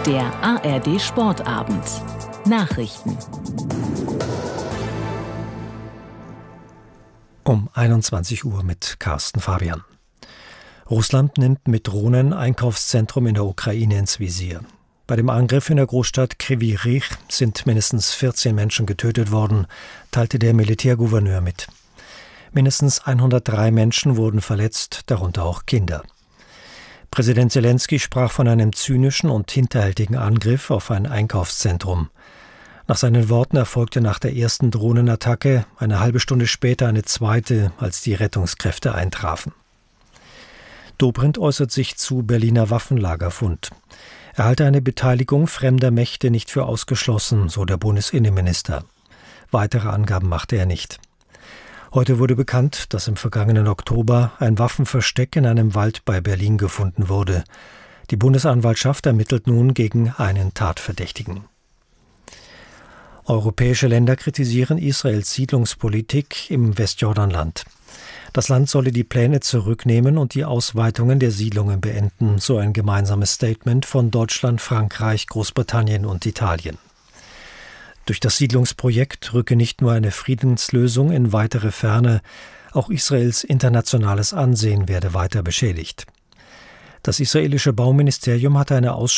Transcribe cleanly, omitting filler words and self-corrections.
Der ARD Sportabend. Nachrichten. Um 21 Uhr mit Carsten Fabian. Russland nimmt mit Drohnen Einkaufszentrum in der Ukraine ins Visier. Bei dem Angriff in der Großstadt Kryvyi Rih sind mindestens 14 Menschen getötet worden, teilte der Militärgouverneur mit. Mindestens 103 Menschen wurden verletzt, darunter auch Kinder. Präsident Selenskyj sprach von einem zynischen und hinterhältigen Angriff auf ein Einkaufszentrum. Nach seinen Worten erfolgte nach der ersten Drohnenattacke eine halbe Stunde später eine zweite, als die Rettungskräfte eintrafen. Dobrindt äußert sich zu Berliner Waffenlagerfund. Er halte eine Beteiligung fremder Mächte nicht für ausgeschlossen, so der Bundesinnenminister. Weitere Angaben machte er nicht. Heute wurde bekannt, dass im vergangenen Oktober ein Waffenversteck in einem Wald bei Berlin gefunden wurde. Die Bundesanwaltschaft ermittelt nun gegen einen Tatverdächtigen. Europäische Länder kritisieren Israels Siedlungspolitik im Westjordanland. Das Land solle die Pläne zurücknehmen und die Ausweitungen der Siedlungen beenden, so ein gemeinsames Statement von Deutschland, Frankreich, Großbritannien und Italien. Durch das Siedlungsprojekt rücke nicht nur eine Friedenslösung in weitere Ferne, auch Israels internationales Ansehen werde weiter beschädigt. Das israelische Bauministerium hatte eine Ausschreibung